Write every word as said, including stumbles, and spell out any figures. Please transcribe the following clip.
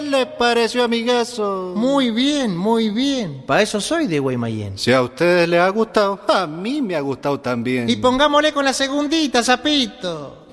les pareció, amigazo? Muy bien, muy bien. Para eso soy de Guaymallén. Si a ustedes les ha gustado, a mí me ha gustado también. Y pongámosle con la segundita, sapito.